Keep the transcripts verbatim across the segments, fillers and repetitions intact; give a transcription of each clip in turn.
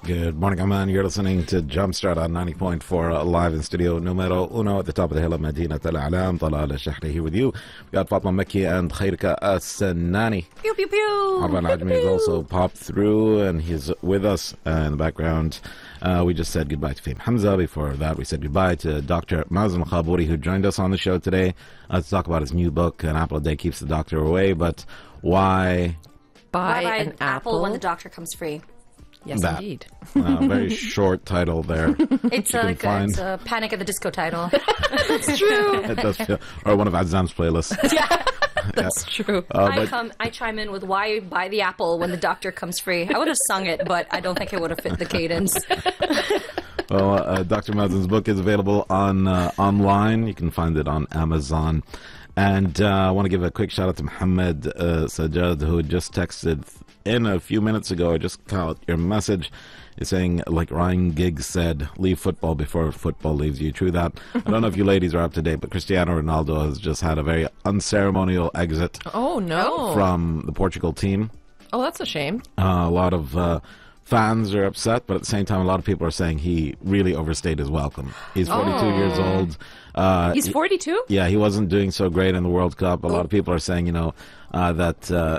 Good morning, Aman. You're listening to Jumpstart on ninety point four uh, live in studio numero uno at the top of the hill of Medina Al Alam. Talal Al-Shahri here with you. We got Fatma Makki and Khairka As-Sanani. Pew, pew, pew. Arban Ajmi has also popped through and he's with us uh, in the background. Uh, we just said goodbye to Fahim Hamza. Before that, we said goodbye to Doctor Mazen Khabouri, who joined us on the show today uh, to talk about his new book, An Apple a Day Keeps the Doctor Away. But why... Buy, Buy an, an apple. apple when the doctor comes free. Yes, that. indeed. Uh, very short title there. It's You a, can like a, find- it's a Panic at the Disco title. It's true. It does feel... Or one of Azam's playlists. Yeah. That's true. Uh, I but come, I chime in with why buy the apple when the doctor comes free. I would have sung it, but I don't think it would have fit the cadence. Well, uh, Doctor Mazen's book is available on uh, online. You can find it on Amazon. And uh, I want to give a quick shout out to Muhammad uh, Sajjad, who just texted in a few minutes ago. I just caught your message. You're saying, like Ryan Giggs said, leave football before football leaves you. True that. I don't know if you ladies are up to date, but Cristiano Ronaldo has just had a very unceremonial exit Oh, no. from the Portugal team. Oh, that's a shame. Uh, a lot of uh, fans are upset, but at the same time, a lot of people are saying he really overstayed his welcome. He's forty-two Oh. years old. Uh, He's forty-two? yeah, he wasn't doing so great in the World Cup. A lot of people are saying, you know, uh, that uh,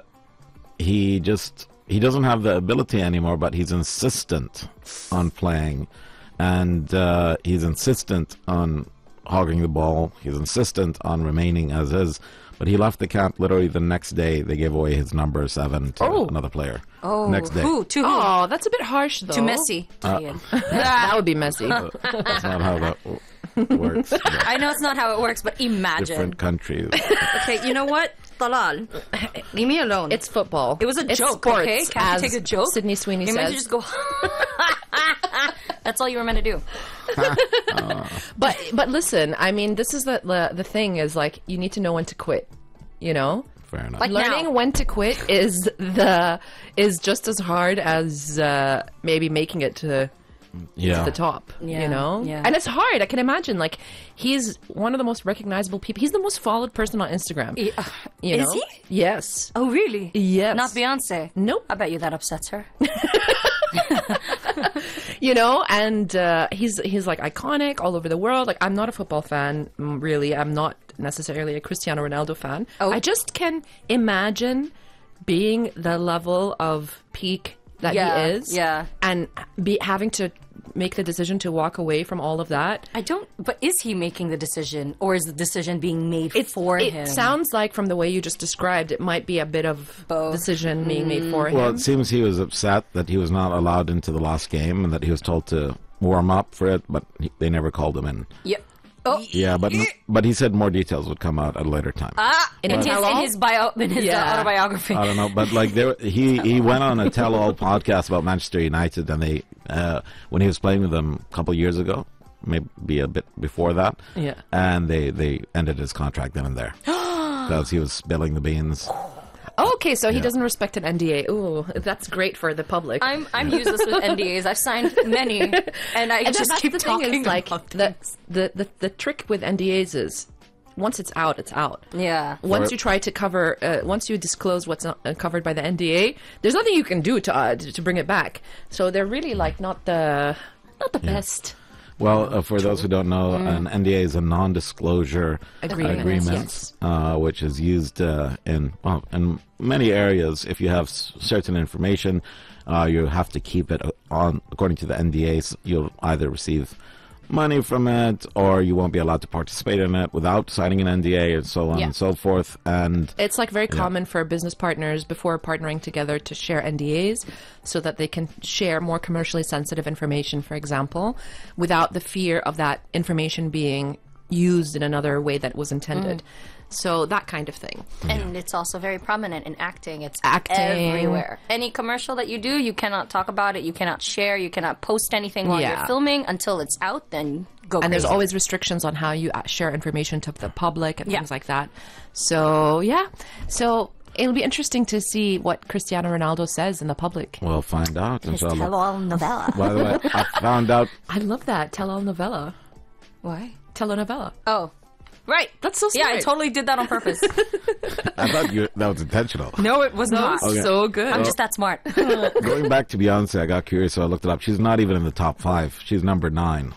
he just he doesn't have the ability anymore, but he's insistent on playing, and uh, he's insistent on hogging the ball. He's insistent on remaining as is. But he left the camp literally the next day. They gave away his number seven to Oh. another player. Oh, next day. who? To who? Oh, that's a bit harsh, though. To Messi. That would be messy. That's not how that w- works. But I know it's not how it works, but imagine. different countries. Okay, you know what? Talal, leave me alone. It's football. It was a It's joke, sports, okay? Can't you as take a joke? Sydney Sweeney You're says. meant to just go. That's all you were meant to do. But but listen, I mean, this is the, the the thing is like you need to know when to quit. You know, Fair enough. Like learning now. when to quit is the is just as hard as uh, maybe making it to yeah. the top. Yeah, You know, yeah. and it's hard. I can imagine. Like he's one of the most recognizable people. He's the most followed person on Instagram. Yeah. You Is know? he? Yes. Oh, really? Yes. Not Beyonce. Nope. I bet you that upsets her. You know, and uh, he's he's like iconic all over the world. Like I'm not a football fan, mm, really. I'm not necessarily a Cristiano Ronaldo fan. Oh. I just can imagine being the level of peak that Yeah, he is, yeah. and be having to make the decision to walk away from all of that. I don't. But is he making the decision, or is the decision being made It's, for it him? sounds like from the way you just described, it might be a bit of Both. decision being made for him. Well, it seems he was upset that he was not allowed into the last game and that he was told to warm up for it, but he, they never called him in. Yeah. Oh. Yeah, but but he said more details would come out at a later time. Ah, In in, a his, tell-all? in his bio, in his Yeah. uh, autobiography. I don't know, but like there, he he went on a tell-all podcast about Manchester United, and they uh, when he was playing with them a couple of years ago, maybe a bit before that, Yeah. and they they ended his contract then and there because he was spilling the beans. Oh, okay, so he Yeah. doesn't respect an N D A. Ooh, that's great for the public. I'm I'm useless with N D As. I've signed many, and I And just that's keep the thing talking is, like about the, things. the, the the trick with N D As is once it's out, it's out. Yeah. Once For- you try to cover, uh, once you disclose what's not uh, covered by the N D A, there's nothing you can do to uh, to bring it back. So they're really like not the not the best. Well, uh, for those who don't know, an N D A is a non-disclosure Agreement, agreement, yes. uh, which is used uh, in well in many areas. If you have s- certain information, uh, you have to keep it on. According to the N D As, you'll either receive money from it, or you won't be allowed to participate in it without signing an N D A, and so on Yeah. and so forth. And It's like very common for business partners before partnering together to share N D As so that they can share more commercially sensitive information, for example, without the fear of that information being used in another way that was intended. So that kind of thing. And it's also very prominent in acting. It's Acting. everywhere. Any commercial that you do, you cannot talk about it. You cannot share. You cannot post anything while Yeah. you're filming until it's out. Then go. And there's crazy. always restrictions on how you uh, share information to the public and Yeah. things like that. So, yeah. So it'll be interesting to see what Cristiano Ronaldo says in the public. we'll find out. his Inshallah. tell-all novella. By the way, I found out. I love that. Tell-all novella. Why? Telenovela. Oh, Right. That's so Yeah, I smart. totally did that on purpose. I thought you, that was intentional. No, it was not. Okay. So good. I'm just that smart. Going back to Beyonce, I got curious, so I looked it up. She's not even in the top five. She's number nine.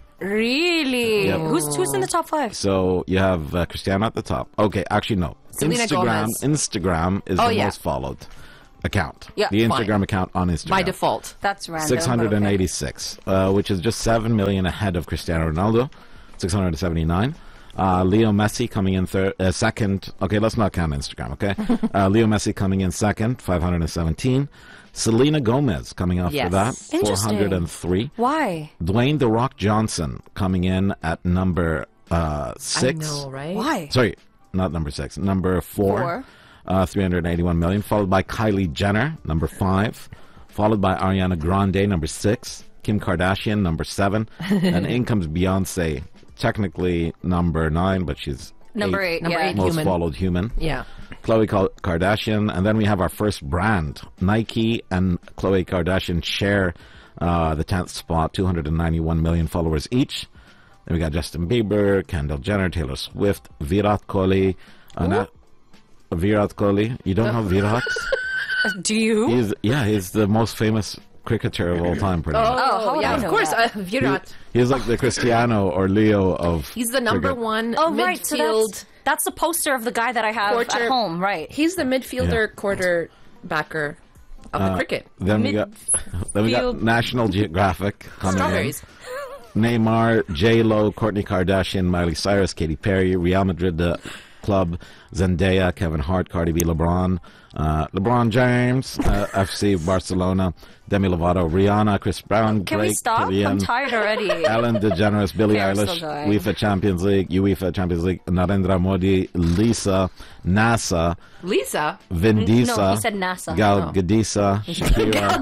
Really? Yep. Who's who's in the top five? So you have uh, Cristiano at the top. Okay, actually no. Selena Instagram. Gomez. Instagram is Oh, the yeah. most followed account. Yeah, the fine. Instagram account on Instagram. By default. That's random. six hundred but okay. eighty-six, uh, which is just seven million ahead of Cristiano Ronaldo, six hundred seventy-nine. Uh, Leo Messi coming in third, uh, second. Okay, let's not count Instagram, okay? uh, Leo Messi coming in second, five hundred seventeen. Selena Gomez coming after Yes. that, four Interesting. hundred three. Why? Dwayne The Rock Johnson coming in at number uh, six. I know, right? Why? Sorry, not number six. Number four, Four. Uh, three hundred eighty-one million. Followed by Kylie Jenner, number five. Followed by Ariana Grande, number six. Kim Kardashian, number seven. And in comes Beyonce, technically number nine, but she's Number eight. Number yeah. eight. most Human. followed human. Yeah. Khloe Ka- Kardashian, and then we have our first brand. Nike and Khloe Kardashian share uh, the tenth spot, two hundred ninety-one million followers each. Then we got Justin Bieber, Kendall Jenner, Taylor Swift, Virat Kohli. Uh, na- Virat Kohli. You don't know Virat? Do you? He's yeah, he's the most famous cricketer of all time, pretty much. Oh, how would yeah, I of know course. that? Uh, Virat. He's like the Cristiano or Leo of. He's the number cricket. one Oh, right. So midfield. that's, that's the poster of the guy that I have Quarter- at home, right? He's the midfielder Yeah. quarterbacker of the cricket. Then we got then we got Midfield- National Geographic coming in. Strawberries. Neymar, J Lo, Courtney Kardashian, Miley Cyrus, Katy Perry, Real Madrid uh, Club, Zendaya, Kevin Hart, Cardi B, LeBron, uh, LeBron James, uh, F C Barcelona, Demi Lovato, Rihanna, Chris Brown, Can Drake, we stop? I'm Kylian, tired already. Ellen DeGeneres, Billie Okay, I'm Eilish, still going. UEFA Champions League, UEFA Champions League, Narendra Modi, Lisa, NASA, Lisa. Vin Diesel, No, he said NASA. Gal Oh. Gadisa, Shakira,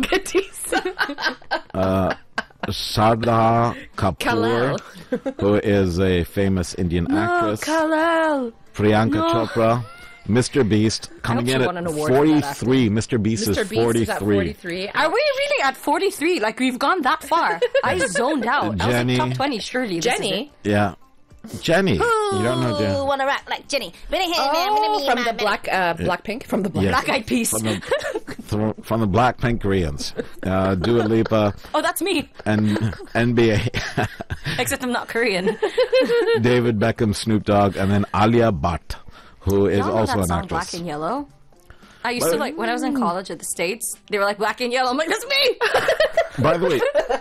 Gadisa. Shraddha Kapoor, Kalal. who is a famous Indian actress, Kalal. Priyanka No. Chopra, Mister Beast coming hope in she won an at award for that forty-three. Mister Beast Mister is Beast is at forty-three. forty-three. Are we really at forty-three? Like, we've gone that far. I zoned out. I was Jenny. like, top twenty, surely. This is Jenny. it. Yeah, Jenny. You don't know Jenny? wanna rock like Jenny? Oh, from the black, uh, Blackpink, from the black. Yeah. Black Eyed Peas. From the, from- from the Blackpink Koreans, uh, Dua Lipa, Oh, that's me. and N B A, Except I'm not Korean. David Beckham, Snoop Dogg, and then Alia Bhatt, who is Y'all know also that an song, actress. Black and Yellow? I used to like, when I was in college at the States, they were like, Black and Yellow. I'm like, that's me! By the way,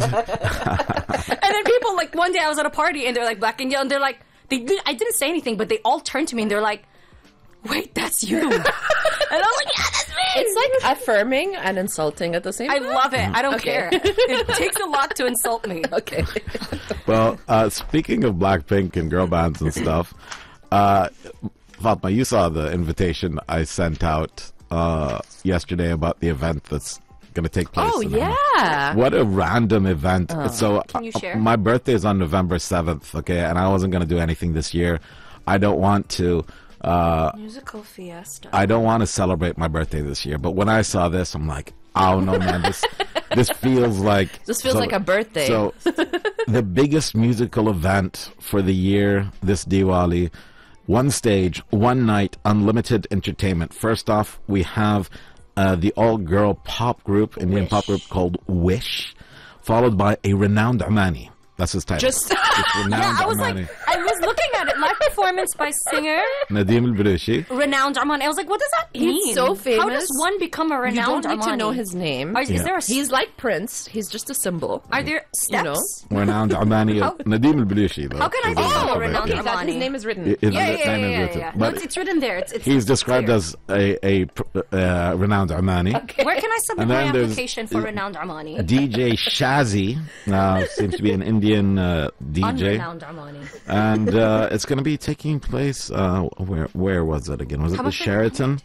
And then people, like, one day I was at a party and they're like, Black and Yellow. And they're like, they did, I didn't say anything, but they all turned to me and they're like, wait, that's you. And I was like, yeah, that's me! It's like affirming and insulting at the same I time. love it. I don't Okay. care. It takes a lot to insult me. Okay. well, uh, speaking of Blackpink and girl bands and stuff, uh, Fatma, you saw the invitation I sent out uh, yesterday about the event that's going to take place. Oh, in- yeah. What a random event. So Can you uh, share? my birthday is on November seventh, okay, and I wasn't going to do anything this year. I don't want to uh, Musical fiesta. I don't want to celebrate my birthday this year, but when I saw this, I'm like, oh no, man, this this feels like This feels like a birthday. So, the biggest musical event for the year this Diwali, one stage, one night, unlimited entertainment. First off, we have uh, the all-girl pop group, Indian pop group called Wish, followed by a renowned Omani. That's his title. Just- It's renowned Yeah, I was Omani. like, I was looking at it. Live performance by singer, Nadim Al-Balushi. renowned Armani. I was like, what does that mean? He's so How famous. does one become a You renowned don't need Armani? to know his name. Are, is Yeah. there a, He's like Prince. He's just a symbol. are there steps? know? Renowned Omani. How- Nadim Al-Balushi, though. How can I is be his so name. renowned Okay, that, his Armani. name is written. His Yeah, name yeah, is yeah, yeah, written. yeah. No, But it's, it's written there. It's, it's he's described clear. as a, a pr- uh, renowned Omani. Where can I submit And my then there's- application for renowned Armani? D J Shazzy uh, seems to be an Indian uh, D J, Unrenowned Armani. and uh, it's going to be taking place. Uh, where where was it again? Was it How the much are- Sheraton?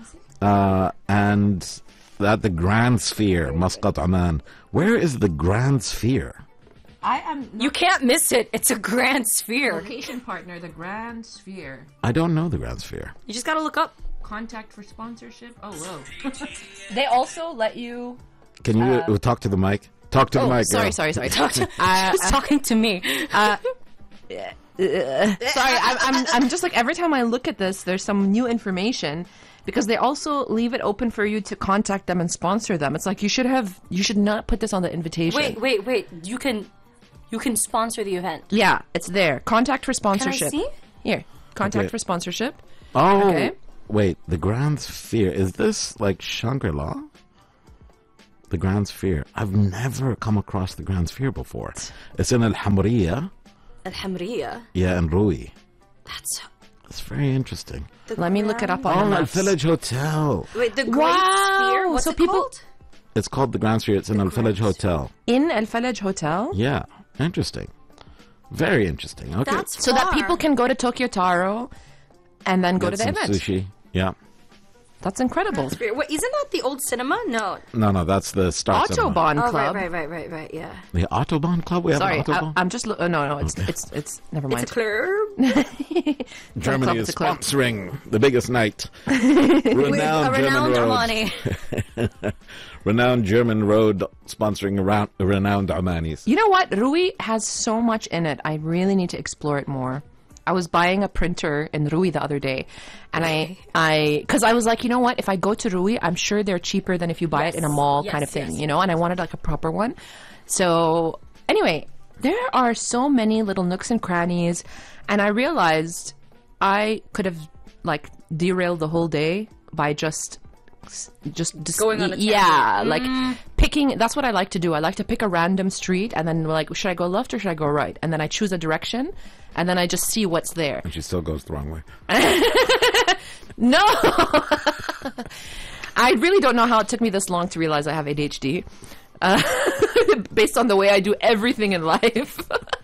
Uh, and at the Grand Sphere, Muscat, Oman. Where is the Grand Sphere? I am You can't miss it. It's a grand sphere. location partner, the Grand Sphere. I don't know the Grand Sphere. You just gotta look up. Contact for sponsorship. Oh, whoa. They also let you. Can you uh, talk to the mic? Talk to the Oh, mic. sorry, girl. sorry, sorry. Talk to, Uh, She's talking to me. uh, Sorry, I'm, I'm I'm just like every time I look at this, there's some new information because they also leave it open for you to contact them and sponsor them. It's like you should have you should not put this on the invitation. Wait, wait, wait. You can you can sponsor the event. Yeah, it's there. Contact for sponsorship. see? Here, contact Okay. for sponsorship. Oh, Okay. wait. The Grand Sphere. Is this like Shangri-La? The Grand Sphere. I've never come across the Grand Sphere before. It's in Al Hamriya. Al Hamriya. Yeah, in Rui. That's It's very interesting. the Let me look it up grand- on Oh, the Al maps. Village Hotel. Wait, the Great Wow. Sphere. What's So it people- called? It's called the Grand Sphere. It's in Al Village Hotel. In El Falaj Hotel, Yeah, interesting. Very interesting. Okay. That's so that far. people can go to Tokyo Taro and then go Get to the some event. sushi. Yeah. That's incredible. Wait, isn't that the old cinema? No. No, no, that's the Star Cinema. Autobahn Oh, Club. right, right, right, right, right. Yeah. The Autobahn Club? We have Sorry, an Autobahn? I, I'm just. Lo- oh, no, no, it's it's it's. Never mind. It's a club. Germany club, is it's a club. sponsoring the biggest night. Renowned a German renowned road. Armani. Renowned German road sponsoring around, renowned Omanis. You know what? Rui has so much in it. I really need to explore it more. I was buying a printer in Rui the other day, and I, I, because I was like, you know what? If I go to Rui, I'm sure they're cheaper than if you buy it in a mall, Yes, kind of thing, yes, you know. And I wanted like a proper one. So anyway, there are so many little nooks and crannies, and I realized I could have like derailed the whole day by just just, just Going on a tangent. yeah like picking. That's what I like to do. I like to pick a random street and then like, should I go left or should I go right, and then I choose a direction and then I just see what's there. And she still goes the wrong way. No. I really don't know how it took me this long to realize I have A D H D, uh, based on the way I do everything in life.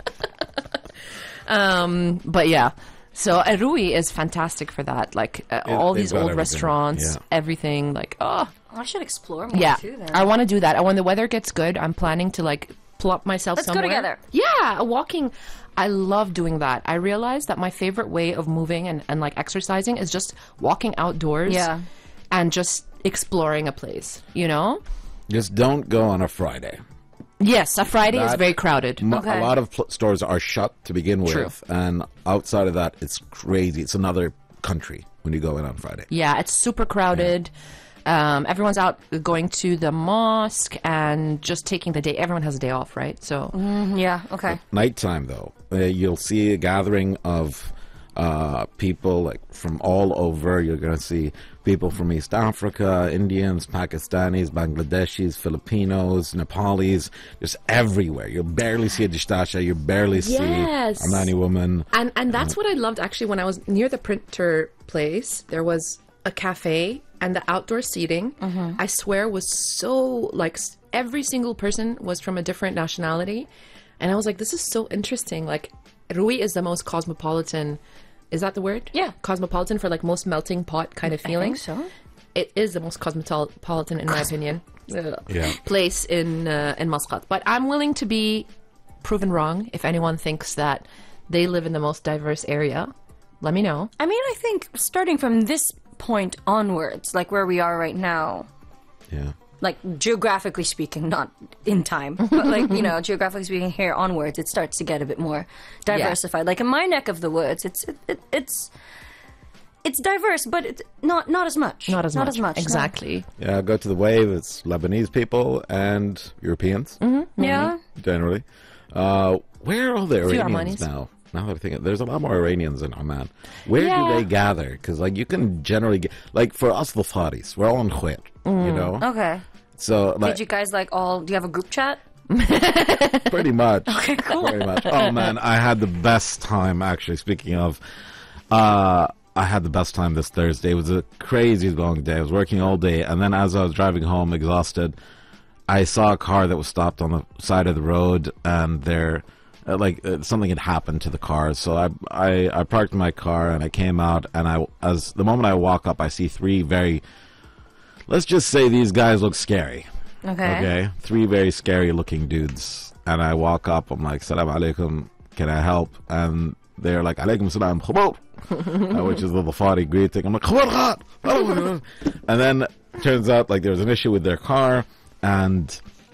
um but yeah, so uh, Rui is fantastic for that, like uh, It- all they've these got old everything, restaurants, yeah. everything, like oh I should explore more yeah, too. Then I want to do that. And when the weather gets good, I'm planning to like plop myself Let's go somewhere. together. Yeah, walking. I love doing that. I realized that my favorite way of moving and, and like exercising is just walking outdoors. Yeah. And just exploring a place, you know? Just don't go on a Friday. Yes, a Friday is That- very crowded. M- Okay. A lot of pl- stores are shut to begin with. True. And outside of that, it's crazy. It's another country when you go in on Friday. Yeah, it's super crowded. Um, everyone's out going to the mosque and just taking the day. Everyone has a day off, right? So yeah. Okay. Nighttime, though, uh, you'll see a gathering of uh, people like from all over. You're going to see people from East Africa, Indians, Pakistanis, Bangladeshis, Filipinos, Nepalis, just everywhere. You'll barely see a Dishtasha. You barely see Yes. a Omani woman. And and that's what I loved actually when I was near the printer place. There was a cafe and the outdoor seating. I swear was so like s- every single person was from a different nationality, and I was like, this is so interesting. Like Rui is the most cosmopolitan. Is that the word? Yeah. Cosmopolitan for like most melting pot kind of feeling. so. It is the most cosmopolitan in my opinion. Ugh. Yeah. Place in uh, in Muscat. But I'm willing to be proven wrong if anyone thinks that they live in the most diverse area. Let me know. I mean, I think starting from this point onwards, like where we are right now, Yeah. like geographically speaking, not in time, but like, you know, geographically speaking here onwards, it starts to get a bit more diversified. Like in my neck of the woods, it's it, it, it's it's diverse, but it's not not as much. Not as not much. as much. no. Exactly. Yeah, go to the wave. It's Lebanese people and Europeans, Yeah. generally. Uh, where are all the Few Iranians Armanis. now? Now that I think it, there's a lot more Iranians in Oman. Where Yeah. do they gather? Because like you can generally get like for us the Faris, we're all in Khwet, you know. Okay. So like Did you guys like all? Do you have a group chat? pretty much. Okay, cool. Very much. Oh man, I had the best time actually. Speaking of, uh, I had the best time this Thursday. It was a crazy long day. I was working all day, and then as I was driving home, exhausted, I saw a car that was stopped on the side of the road, and there, uh, like uh, something had happened to the car. So I, I, I parked my car and I came out, and I, as the moment I walk up, I see three very, let's just say these guys look scary. Okay. Okay, three very scary looking dudes, and I walk up. I'm like, "Salam alaikum, can I help?" And they're like, "Alaikum salam, khabar," uh, which is the Lafari greeting. I'm like, "Khabar khat." And then turns out like there was an issue with their car, and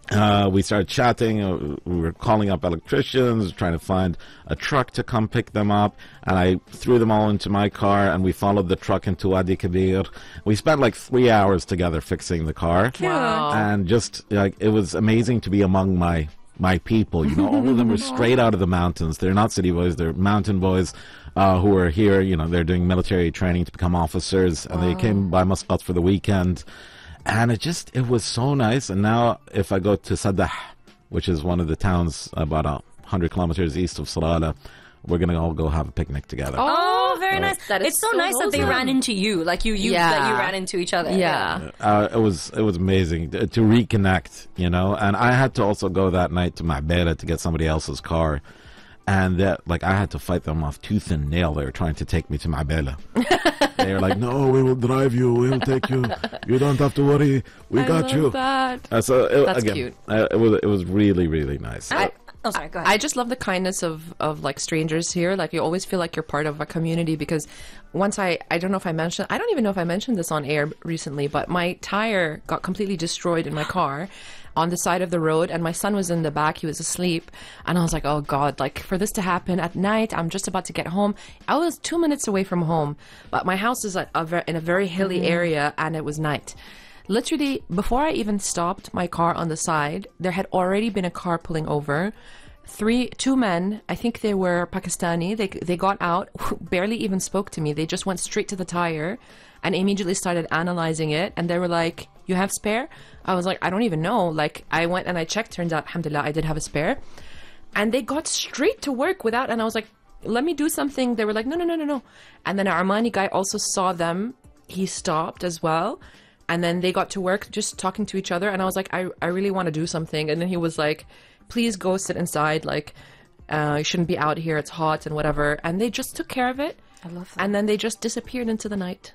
Uh, we started chatting. Uh, we were calling up electricians, trying to find a truck to come pick them up. And I threw them all into my car, and we followed the truck into Wadi Kabir. We spent like three hours together fixing the car. Wow. And just like it was amazing to be among my my people. You know, all of them were straight out of the mountains. They're not city boys; they're mountain boys uh, who are here. You know, they're doing military training to become officers, and wow. they came by Muscat for the weekend. And it just, it was so nice. And now if I go to Sadah, which is one of the towns about one hundred kilometers east of Salalah, we're going to all go have a picnic together. Oh, very nice. That is it's so, so nice that they wholesome. ran into you. Like you, you Yeah. that you ran into each other. Yeah. Uh, it was it was amazing to, to reconnect, you know. And I had to also go that night to Ma'bera to get somebody else's car. And that, like, I had to fight them off tooth and nail. They were trying to take me to Ma'bela. They were like, "No, we will drive you. We will take you. You don't have to worry. We I got love you." that. Uh, so it, That's again, cute. Uh, it was it was really really nice. I, oh, sorry. Go ahead. I just love the kindness of, of like strangers here. Like you always feel like you're part of a community because once I, I don't know if I mentioned, I don't even know if I mentioned this on air recently, but my tire got completely destroyed in my car on the side of the road and my son was in the back. He was asleep and I was like, oh God, like for this to happen at night, I'm just about to get home. I was two minutes away from home, but my house is at a ver- in a very hilly Mm-hmm. area and it was night. Literally, before I even stopped my car on the side, there had already been a car pulling over. Three, two men, I think they were Pakistani, they they got out, barely even spoke to me. They just went straight to the tire and immediately started analyzing it. And they were like, you have spare? I was like, I don't even know. Like, I went and I checked. Turns out, alhamdulillah, I did have a spare. And they got straight to work without, and I was like, let me do something. They were like, no, no, no, no, no. And then our Armani guy also saw them. He stopped as well. And then they got to work just talking to each other. And I was like, I, I really want to do something. And then he was like, please go sit inside. Like, uh, you shouldn't be out here. It's hot and whatever. And they just took care of it. I love that. And then they just disappeared into the night.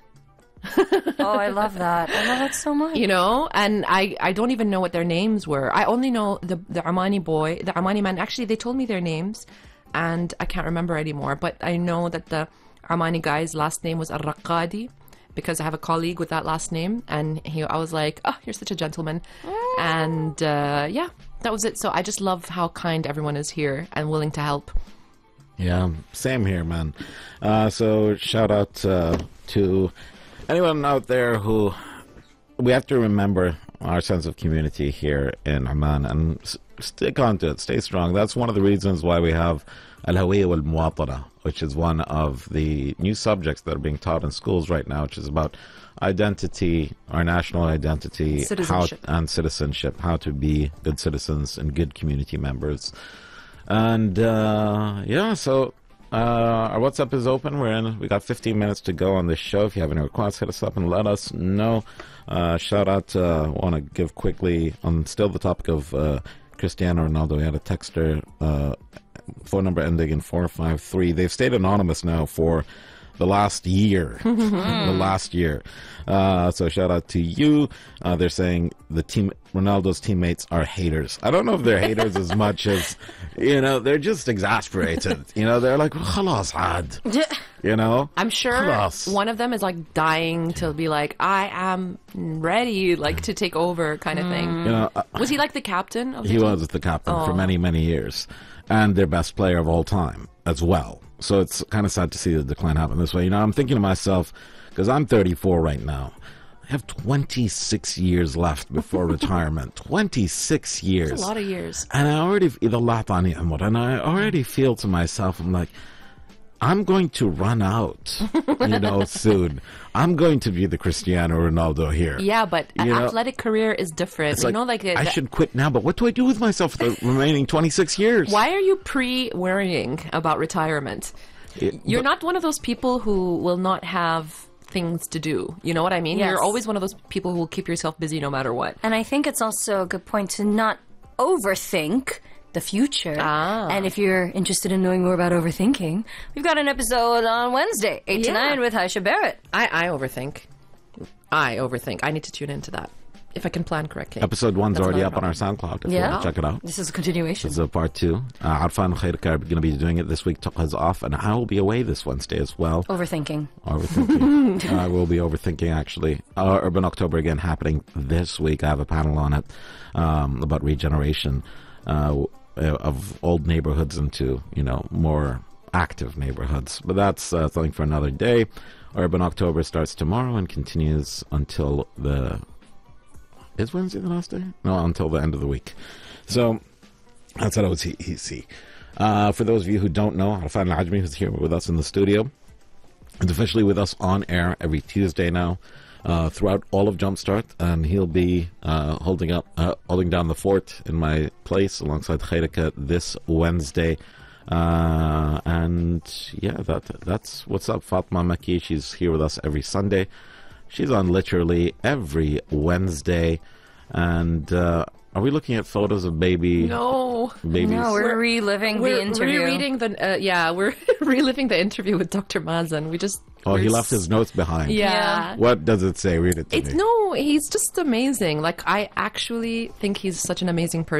Oh, I love that. I love that so much. You know, and I, I don't even know what their names were. I only know the the Armani boy, the Armani man. Actually, they told me their names, and I can't remember anymore. But I know that the Armani guy's last name was Al-Raqadi, because I have a colleague with that last name, and he, I was like, oh, you're such a gentleman. And uh, yeah, that was it. So I just love how kind everyone is here and willing to help. Yeah, same here, man. Uh, so shout out uh, to anyone out there who, we have to remember our sense of community here in Oman and s- stick on to it, stay strong. That's one of the reasons why we have Al-Hawiyya wal-Muwatana, which is one of the new subjects that are being taught in schools right now, which is about identity, our national identity, Citizenship. how and citizenship, how to be good citizens and good community members. And uh, yeah, so uh, our WhatsApp is open. We're in. We got fifteen minutes to go on this show. If you have any requests, hit us up and let us know. Uh, shout out. I uh, want to give quickly on still the topic of uh, Cristiano Ronaldo. We had a texter, uh, phone number ending in four five three. They've stayed anonymous now for the last year. the last year. Uh, so shout out to you. Uh, they're saying the team Ronaldo's teammates are haters. I don't know if they're haters as much as, you know, they're just exasperated. You know, they're like, khalas had. You know? I'm sure Khalas. one of them is like dying to be like, I am ready, like to take over kind of thing. You know, uh, Was he like the captain of the he team? was the captain for Oh. many, many years. And their best player of all time as well. So it's kind of sad to see the decline happen this way. You know, I'm thinking to myself, because I'm thirty-four right now, I have twenty-six years left before retirement. twenty-six years. That's a lot of years. And I already, and I already feel to myself, I'm like, I'm going to run out, you know, soon. I'm going to be the Cristiano Ronaldo here. Yeah, but an You know, athletic career is different. It's You like, know, like I that- should quit now, but what do I do with myself for the remaining twenty-six years? Why are you pre-worrying about retirement? It- You're but- not one of those people who will not have things to do. You know what I mean? Yes. You're always one of those people who will keep yourself busy no matter what. And I think it's also a good point to not overthink the future. Ah. And if you're interested in knowing more about overthinking, we've got an episode on Wednesday, eight to Yeah. nine with Aisha Barrett. I, I overthink. I overthink. I need to tune into that. if I can plan correctly. Episode one's That's already another up on our SoundCloud. If you Yeah. want to check it out. This is a continuation. This is a part two. Uh, Arfan Khairka are going to be doing it this week. Tuqa's off, and I will be away this Wednesday as well. Overthinking. Overthinking. I will be overthinking, actually. Uh, Urban October again happening this week. I have a panel on it um, about regeneration uh, of old neighborhoods into, you know, more active neighborhoods. But that's uh, something for another day. Urban October starts tomorrow and continues until the... Is Wednesday the last day? No, until the end of the week. So that's what I was he, he see. Uh, for those of you who don't know, Arfan Al-Ajmi, who's here with us in the studio, is officially with us on air every Tuesday now, uh, throughout all of Jumpstart, and he'll be uh, holding up, uh, holding down the fort in my place alongside Khairika this Wednesday. Uh, and yeah, that that's what's up. Fatma Maki, she's here with us every Sunday. She's on literally every Wednesday. And uh, are we looking at photos of baby No. babies? No, we're reliving We're the interview. rereading the uh, yeah, we're reliving the interview with Doctor Mazen. We just Oh, he we're left his notes behind. yeah. What does it say? Read it to It's me. no, he's just amazing. Like I actually think he's such an amazing person.